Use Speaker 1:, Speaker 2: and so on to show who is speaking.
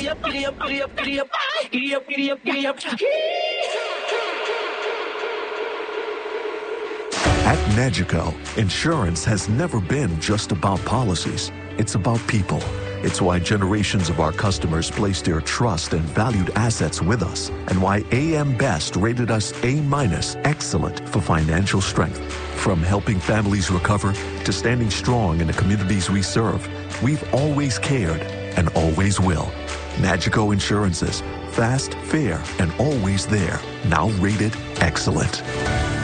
Speaker 1: up, giddy up, giddy up, giddy up, giddy up, giddy up, giddy up.
Speaker 2: At Magico, insurance has never been just about policies. It's about people. It's why generations of our customers place their trust and valued assets with us, and why AM Best rated us A- excellent for financial strength. From helping families recover to standing strong in the communities we serve, we've always cared and always will. Magico Insurances, fast, fair, and always there. Now rated excellent.